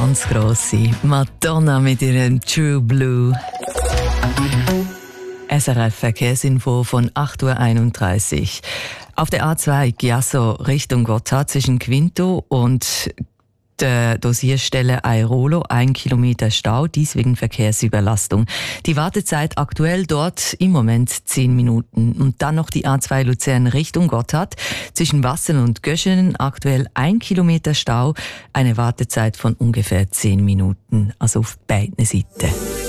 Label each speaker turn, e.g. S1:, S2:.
S1: ganz grosse. Madonna mit ihrem True Blue. SRF Verkehrsinfo von 8:31 Uhr. Auf der A2 Chiasso Richtung Gotthard zwischen Quinto und der Dosierstelle Airolo 1 Kilometer Stau, dies wegen Verkehrsüberlastung. Die Wartezeit aktuell dort im Moment 10 Minuten. Und dann noch die A2 Luzern Richtung Gotthard zwischen Wassen und Göschenen, aktuell 1 Kilometer Stau, eine Wartezeit von ungefähr 10 Minuten, also auf beiden Seiten.